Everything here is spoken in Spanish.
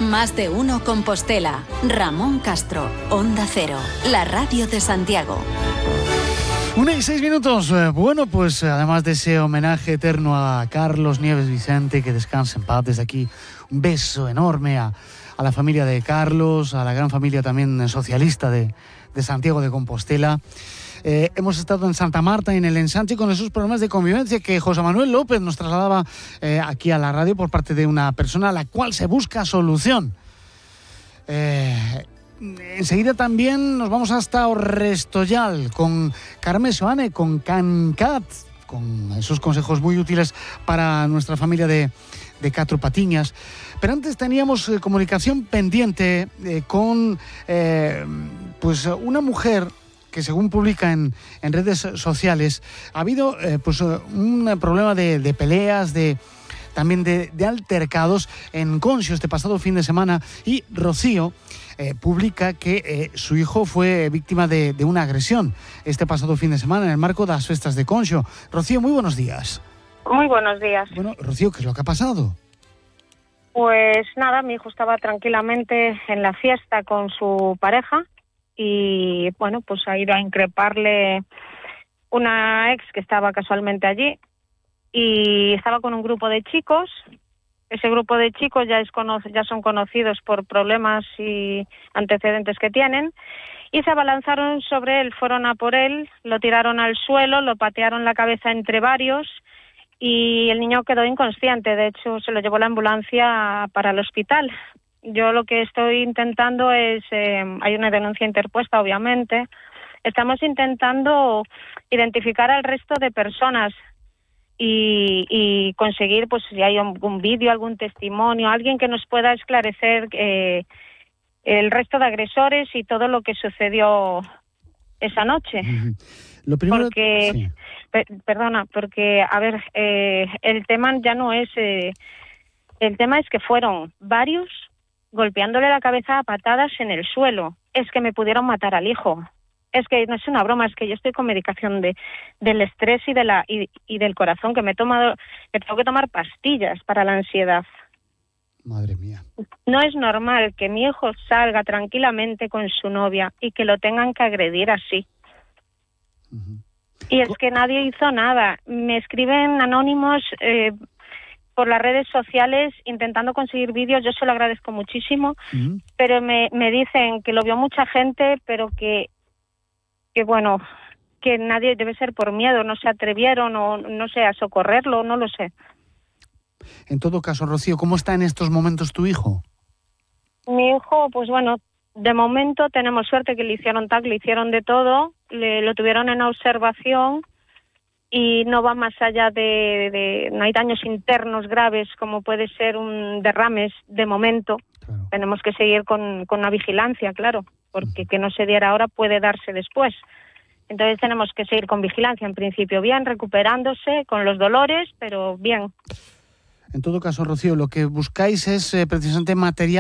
Más de uno Compostela. Ramón Castro, Onda Cero, la radio de Santiago. 1:06. Bueno, pues además de ese homenaje eterno a Carlos Nieves Vicente, que descanse en paz, desde aquí un beso enorme a la familia de Carlos, a la gran familia también socialista de Santiago de Compostela. Hemos estado en Santa Marta, en el ensanche, con esos problemas de convivencia que José Manuel López nos trasladaba aquí a la radio por parte de una persona a la cual se busca solución. Enseguida también nos vamos hasta Orrestollal con Carmen Soane, con CanCat, con esos consejos muy útiles para nuestra familia de Catro Patiñas. Pero antes teníamos comunicación pendiente con pues una mujer que, según publica en redes sociales, ha habido pues un problema de peleas, también de altercados en Conxo este pasado fin de semana, y Rocío publica que su hijo fue víctima de una agresión este pasado fin de semana en el marco de las fiestas de Conxo. Rocío, muy buenos días. Muy buenos días. Bueno, Rocío, ¿qué es lo que ha pasado? Pues nada, mi hijo estaba tranquilamente en la fiesta con su pareja y, bueno, pues ha ido a increparle una ex que estaba casualmente allí y estaba con un grupo de chicos. Ese grupo de chicos ya son conocidos por problemas y antecedentes que tienen, y se abalanzaron sobre él, fueron a por él, lo tiraron al suelo, lo patearon la cabeza entre varios y el niño quedó inconsciente. De hecho, se lo llevó la ambulancia para el hospital. Yo lo que estoy intentando es, hay una denuncia interpuesta, obviamente, estamos intentando identificar al resto de personas y conseguir, pues, si hay algún vídeo, algún testimonio, alguien que nos pueda esclarecer el resto de agresores y todo lo que sucedió esa noche. Lo primero, porque, sí. Perdona, porque, a ver, el tema ya no es... el tema es que fueron varios golpeándole la cabeza a patadas en el suelo. Es que me pudieron matar al hijo. Es que no es una broma, es que yo estoy con medicación del estrés y del corazón, que tengo que tomar pastillas para la ansiedad. Madre mía. No es normal que mi hijo salga tranquilamente con su novia y que lo tengan que agredir así. Uh-huh. Y es que nadie hizo nada. Me escriben anónimos por las redes sociales intentando conseguir vídeos. Yo se lo agradezco muchísimo, uh-huh. Pero me dicen que lo vio mucha gente, pero que bueno, que nadie, debe ser por miedo, no se atrevieron o no sé, a socorrerlo, no lo sé. En todo caso, Rocío, ¿cómo está en estos momentos tu hijo? Mi hijo, pues bueno, de momento tenemos suerte que le hicieron TAC, le hicieron de todo, lo tuvieron en observación y no va más allá no hay daños internos graves como puede ser un derrames de momento. Claro. Tenemos que seguir con una vigilancia, claro, porque que no se diera ahora puede darse después. Entonces tenemos que seguir con vigilancia, en principio bien, recuperándose con los dolores, pero bien. En todo caso, Rocío, lo que buscáis es precisamente material